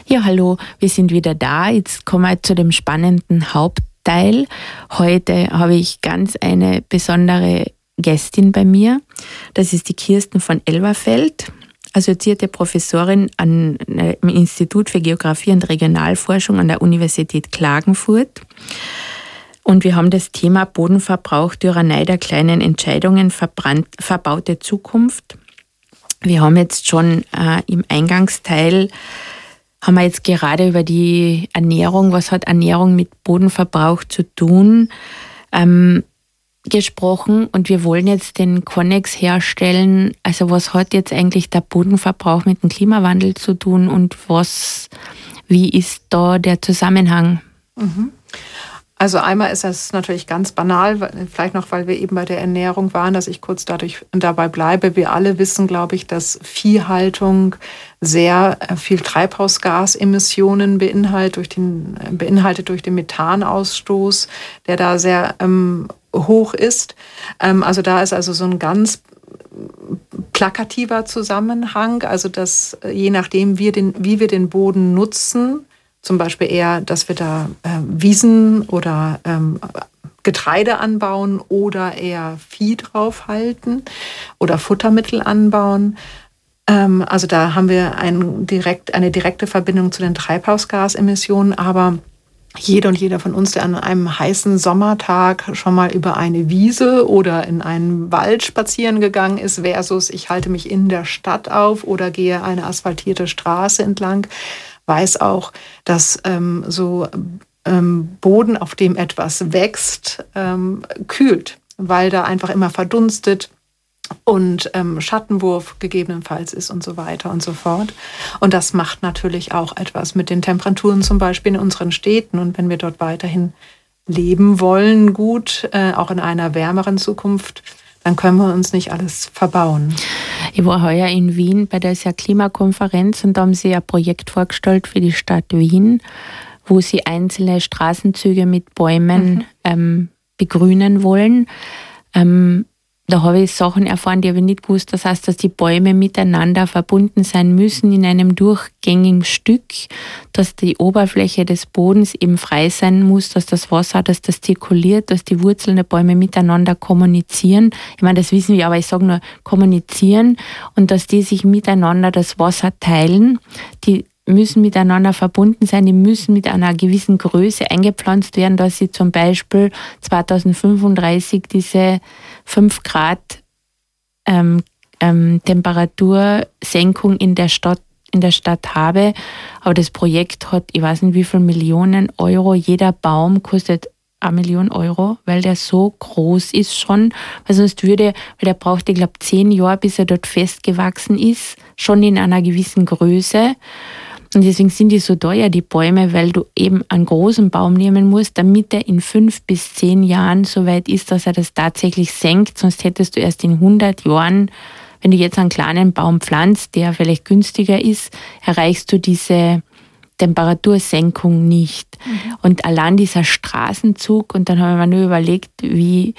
Ja, hallo, wir sind wieder da. Jetzt kommen wir zu dem spannenden Hauptteil. Heute habe ich ganz eine besondere Gästin bei mir. Das ist die Kirsten von Elberfeld, assoziierte Professorin am Institut für Geografie und Regionalforschung an der Universität Klagenfurt. Und wir haben das Thema Bodenverbrauch, Tyrannei der kleinen Entscheidungen, verbaute Zukunft. Wir haben jetzt schon im Eingangsteil haben wir jetzt gerade über die Ernährung, was hat Ernährung mit Bodenverbrauch zu tun, gesprochen. Und wir wollen jetzt den Konnex herstellen. Also was hat jetzt eigentlich der Bodenverbrauch mit dem Klimawandel zu tun und wie ist da der Zusammenhang? Also einmal ist das natürlich ganz banal, vielleicht noch, weil wir eben bei der Ernährung waren, dass ich kurz dabei bleibe. Wir alle wissen, glaube ich, dass Viehhaltung sehr viel Treibhausgasemissionen beinhaltet durch den Methanausstoß, der da sehr hoch ist. Also da ist also so ein ganz plakativer Zusammenhang, also dass je nachdem, wie wir den Boden nutzen, zum Beispiel eher, dass wir da Wiesen oder Getreide anbauen oder eher Vieh draufhalten oder Futtermittel anbauen. Also da haben wir eine direkte Verbindung zu den Treibhausgasemissionen, aber jede und jeder von uns, der an einem heißen Sommertag schon mal über eine Wiese oder in einen Wald spazieren gegangen ist, versus ich halte mich in der Stadt auf oder gehe eine asphaltierte Straße entlang, weiß auch, dass Boden, auf dem etwas wächst, kühlt, weil da einfach immer verdunstet und Schattenwurf gegebenenfalls ist und so weiter und so fort. Und das macht natürlich auch etwas mit den Temperaturen zum Beispiel in unseren Städten. Und wenn wir dort weiterhin leben wollen, gut, auch in einer wärmeren Zukunft, dann können wir uns nicht alles verbauen. Ich war heuer in Wien bei der Klimakonferenz und da haben sie ein Projekt vorgestellt für die Stadt Wien, wo sie einzelne Straßenzüge mit Bäumen begrünen wollen. Da habe ich Sachen erfahren, die habe ich nicht gewusst. Das heißt, dass die Bäume miteinander verbunden sein müssen in einem durchgängigen Stück, dass die Oberfläche des Bodens eben frei sein muss, dass das Wasser, dass das zirkuliert, dass die Wurzeln der Bäume miteinander kommunizieren. Ich meine, das wissen wir, aber ich sage nur kommunizieren und dass die sich miteinander das Wasser teilen. Die müssen miteinander verbunden sein, die müssen mit einer gewissen Größe eingepflanzt werden, dass sie zum Beispiel 2035 diese 5 Grad Temperatursenkung in der Stadt habe. Aber das Projekt hat, ich weiß nicht wie viel Millionen Euro, jeder Baum kostet 1 Million Euro, weil der so groß ist schon, weil sonst weil der braucht, ich glaube, 10 Jahre, bis er dort festgewachsen ist, schon in einer gewissen Größe. Und deswegen sind die so teuer, die Bäume, weil du eben einen großen Baum nehmen musst, damit er in 5 bis 10 Jahren so weit ist, dass er das tatsächlich senkt. Sonst hättest du erst in 100 Jahren, wenn du jetzt einen kleinen Baum pflanzt, der vielleicht günstiger ist, erreichst du diese Temperatursenkung nicht. Und allein dieser Straßenzug, und dann haben wir mir nur überlegt, wie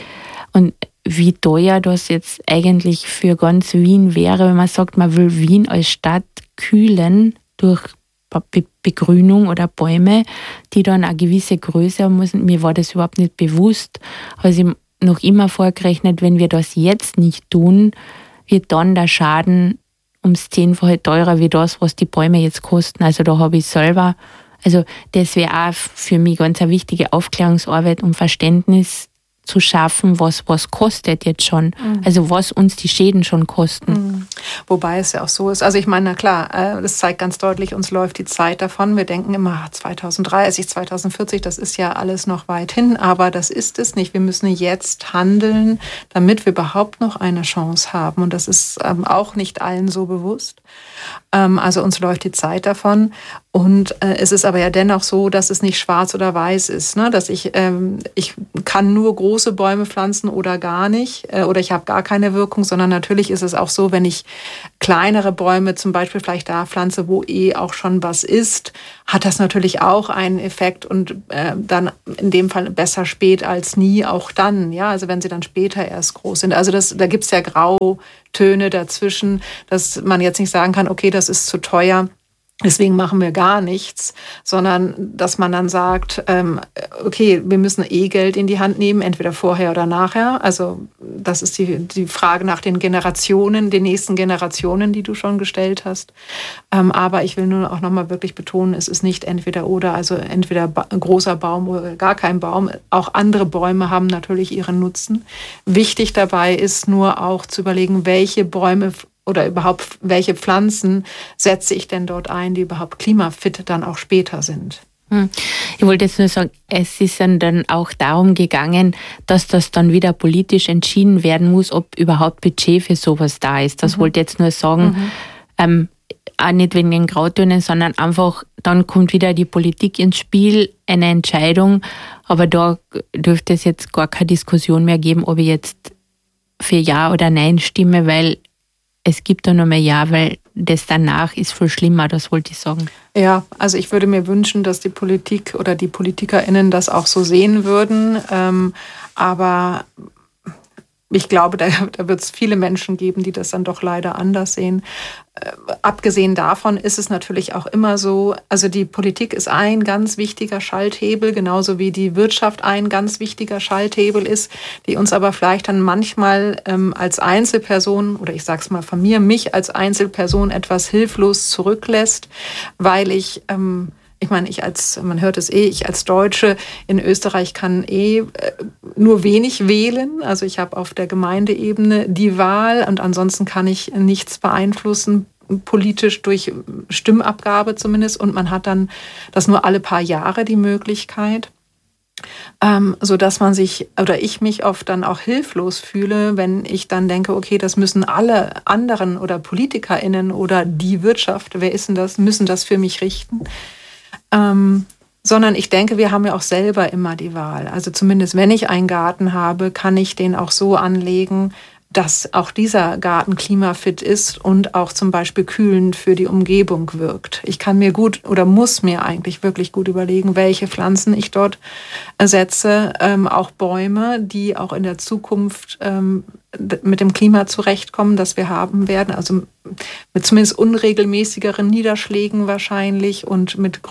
teuer das jetzt eigentlich für ganz Wien wäre, wenn man sagt, man will Wien als Stadt kühlen durch Begrünung oder Bäume, die dann eine gewisse Größe haben müssen. Mir war das überhaupt nicht bewusst. Aber ich habe noch immer vorgerechnet, wenn wir das jetzt nicht tun, wird dann der Schaden ums 10-fache teurer wie das, was die Bäume jetzt kosten. Also da habe ich selber, also das wäre auch für mich ganz eine wichtige Aufklärungsarbeit, um Verständnis zu schaffen, was kostet jetzt schon, also was uns die Schäden schon kosten. Wobei es ja auch so ist, also ich meine, na klar, das zeigt ganz deutlich, uns läuft die Zeit davon. Wir denken immer 2030, 2040, das ist ja alles noch weit hin, aber das ist es nicht. Wir müssen jetzt handeln, damit wir überhaupt noch eine Chance haben und das ist auch nicht allen so bewusst. Also uns läuft die Zeit davon und es ist aber ja dennoch so, dass es nicht schwarz oder weiß ist, ne? Dass ich kann nur große Bäume pflanzen oder gar nicht oder ich habe gar keine Wirkung, sondern natürlich ist es auch so, wenn ich kleinere Bäume zum Beispiel vielleicht da pflanze, wo auch schon was ist, hat das natürlich auch einen Effekt und dann in dem Fall besser spät als nie auch dann, ja, also wenn sie dann später erst groß sind. Also da gibt es ja Grautöne dazwischen, dass man jetzt nicht sagen kann, okay, das ist zu teuer. deswegen machen wir gar nichts, sondern dass man dann sagt, okay, wir müssen Geld in die Hand nehmen, entweder vorher oder nachher. Also das ist die Frage nach den Generationen, den nächsten Generationen, die du schon gestellt hast. Aber ich will nur auch nochmal wirklich betonen, es ist nicht entweder oder, also entweder ein großer Baum oder gar kein Baum. Auch andere Bäume haben natürlich ihren Nutzen. Wichtig dabei ist nur auch zu überlegen, welche Bäume oder überhaupt welche Pflanzen setze ich denn dort ein, die überhaupt klimafit dann auch später sind. Ich wollte jetzt nur sagen, es ist dann auch darum gegangen, dass das dann wieder politisch entschieden werden muss, ob überhaupt Budget für sowas da ist. Das wollte ich jetzt nur sagen, auch nicht wegen den Grautönen, sondern einfach, dann kommt wieder die Politik ins Spiel, eine Entscheidung, aber da dürfte es jetzt gar keine Diskussion mehr geben, ob ich jetzt für Ja oder Nein stimme, weil es gibt da nur mehr Ja, weil das danach ist viel schlimmer, das wollte ich sagen. Ja, also ich würde mir wünschen, dass die Politik oder die PolitikerInnen das auch so sehen würden. Aber ich glaube, da wird es viele Menschen geben, die das dann doch leider anders sehen. Abgesehen davon ist es natürlich auch immer so, also die Politik ist ein ganz wichtiger Schalthebel, genauso wie die Wirtschaft ein ganz wichtiger Schalthebel ist, die uns aber vielleicht dann manchmal als Einzelperson, oder ich sage es mal von mir, mich als Einzelperson etwas hilflos zurücklässt, weil ich meine, man hört es ich als Deutsche in Österreich kann nur wenig wählen. Also ich habe auf der Gemeindeebene die Wahl und ansonsten kann ich nichts beeinflussen, politisch durch Stimmabgabe zumindest. Und man hat dann das nur alle paar Jahre die Möglichkeit. So dass man sich oder ich mich oft dann auch hilflos fühle, wenn ich dann denke, okay, das müssen alle anderen oder PolitikerInnen oder die Wirtschaft, wer ist denn das, müssen das für mich richten. Sondern ich denke, wir haben ja auch selber immer die Wahl. Also zumindest wenn ich einen Garten habe, kann ich den auch so anlegen, dass auch dieser Garten klimafit ist und auch zum Beispiel kühlend für die Umgebung wirkt. Ich kann mir gut oder muss mir eigentlich wirklich gut überlegen, welche Pflanzen ich dort setze, auch Bäume, die auch in der Zukunft mit dem Klima zurechtkommen, das wir haben werden, also mit zumindest unregelmäßigeren Niederschlägen wahrscheinlich und mit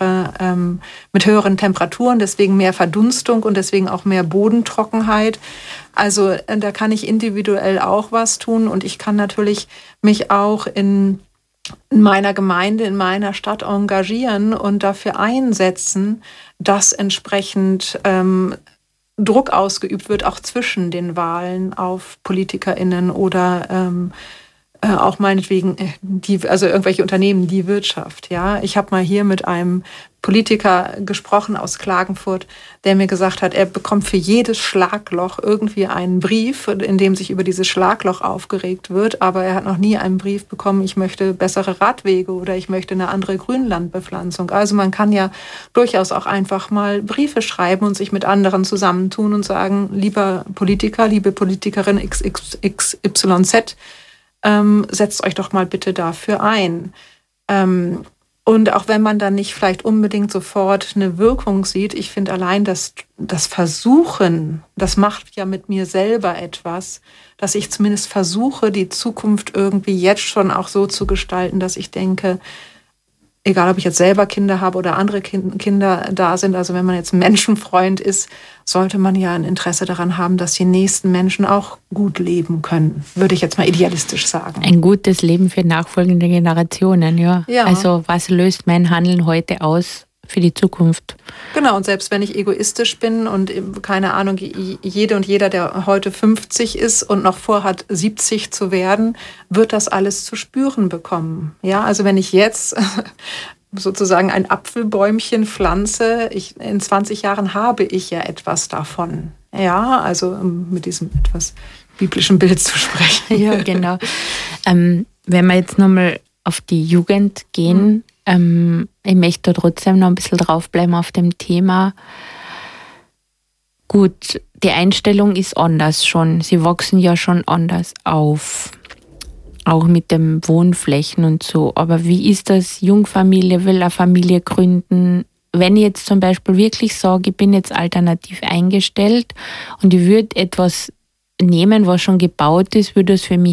mit höheren Temperaturen, deswegen mehr Verdunstung und deswegen auch mehr Bodentrockenheit. Also da kann ich individuell auch was tun und ich kann natürlich mich auch in meiner Gemeinde, in meiner Stadt engagieren und dafür einsetzen, dass entsprechend Druck ausgeübt wird, auch zwischen den Wahlen auf PolitikerInnen oder auch meinetwegen also irgendwelche Unternehmen, die Wirtschaft. Ja, ich habe mal hier mit einem Politiker gesprochen aus Klagenfurt, der mir gesagt hat, er bekommt für jedes Schlagloch irgendwie einen Brief, in dem sich über dieses Schlagloch aufgeregt wird, aber er hat noch nie einen Brief bekommen, ich möchte bessere Radwege oder ich möchte eine andere Grünlandbepflanzung. Also man kann ja durchaus auch einfach mal Briefe schreiben und sich mit anderen zusammentun und sagen, lieber Politiker, liebe Politikerin XYZ, setzt euch doch mal bitte dafür ein. Und auch wenn man dann nicht vielleicht unbedingt sofort eine Wirkung sieht, ich finde allein das Versuchen, das macht ja mit mir selber etwas, dass ich zumindest versuche, die Zukunft irgendwie jetzt schon auch so zu gestalten, dass ich denke, egal ob ich jetzt selber Kinder habe oder andere Kinder da sind, also wenn man jetzt Menschenfreund ist, sollte man ja ein Interesse daran haben, dass die nächsten Menschen auch gut leben können, würde ich jetzt mal idealistisch sagen. Ein gutes Leben für nachfolgende Generationen, ja. Also was löst mein Handeln heute aus für die Zukunft? Genau, und selbst wenn ich egoistisch bin und keine Ahnung, jede und jeder, der heute 50 ist und noch vorhat, 70 zu werden, wird das alles zu spüren bekommen. Ja, also wenn ich jetzt sozusagen ein Apfelbäumchen pflanze, in 20 Jahren habe ich ja etwas davon. Ja, also mit diesem etwas biblischen Bild zu sprechen. Ja, genau. Wenn wir jetzt nochmal auf die Jugend gehen, ich möchte trotzdem noch ein bisschen draufbleiben auf dem Thema. Gut, die Einstellung ist anders schon. Sie wachsen ja schon anders auf. Auch mit den Wohnflächen und so. Aber wie ist das? Jungfamilie, will eine Familie gründen? Wenn ich jetzt zum Beispiel wirklich sage, ich bin jetzt alternativ eingestellt und ich würde etwas nehmen, was schon gebaut ist, würde es für mich